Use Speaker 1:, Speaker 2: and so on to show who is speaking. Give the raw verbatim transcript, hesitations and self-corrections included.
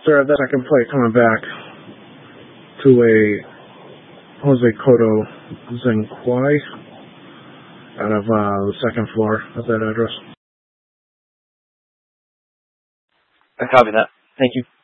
Speaker 1: Sir, that second flight coming back to a Jose Cotto Zenquai out of uh, the second floor of that address.
Speaker 2: I copy that. Thank you.